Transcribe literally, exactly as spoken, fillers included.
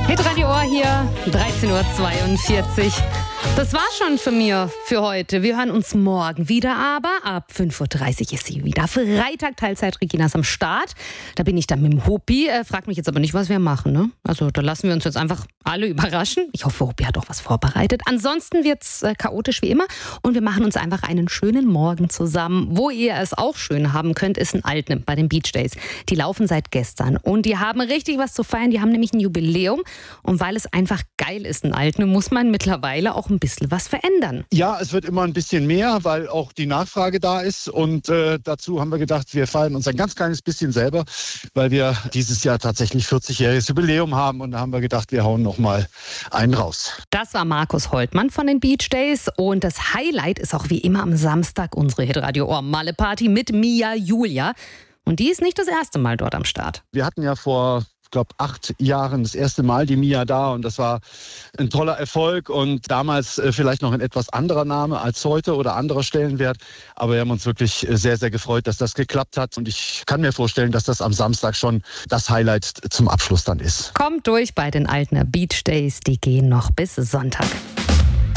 Hitradio Ohr hier, dreizehn Uhr zweiundvierzig. Das war schon für mir für heute. Wir hören uns morgen wieder, aber ab fünf Uhr dreißig ist sie wieder. Freitag, Teilzeit, Regina ist am Start. Da bin ich dann mit dem Huppi. Äh, frag mich jetzt aber nicht, was wir machen, ne? Also da lassen wir uns jetzt einfach alle überraschen. Ich hoffe, Huppi hat auch was vorbereitet. Ansonsten wird's äh, chaotisch wie immer. Und wir machen uns einfach einen schönen Morgen zusammen. Wo ihr es auch schön haben könnt, ist in Altnem bei den Beach Days. Die laufen seit gestern und die haben richtig was zu feiern. Die haben nämlich ein Jubiläum. Und weil es einfach geil ist in Altnem, muss man mittlerweile auch ein bisschen was verändern. Ja, es wird immer ein bisschen mehr, weil auch die Nachfrage da ist. Und äh, dazu haben wir gedacht, wir feiern uns ein ganz kleines bisschen selber, weil wir dieses Jahr tatsächlich vierzigjähriges Jubiläum haben. Und da haben wir gedacht, wir hauen noch mal einen raus. Das war Markus Holtmann von den Beach Days. Und das Highlight ist auch wie immer am Samstag unsere Hitradio Ohr Malle Party mit Mia Julia. Und die ist nicht das erste Mal dort am Start. Wir hatten ja vor ich glaube, acht Jahren das erste Mal die Mia da und das war ein toller Erfolg und damals äh, vielleicht noch ein etwas anderer Name als heute oder anderer Stellenwert, aber wir haben uns wirklich sehr, sehr gefreut, dass das geklappt hat und ich kann mir vorstellen, dass das am Samstag schon das Highlight zum Abschluss dann ist. Kommt durch bei den Altner Beach Days, die gehen noch bis Sonntag.